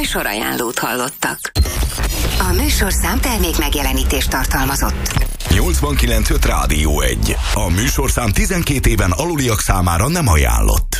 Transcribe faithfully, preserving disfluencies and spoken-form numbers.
műsorajánlót hallottak. A műsorszám termék megjelenítést tartalmazott. nyolcvankilenc öt Rádió egy. A műsorszám tizenkét éven aluliak számára nem ajánlott.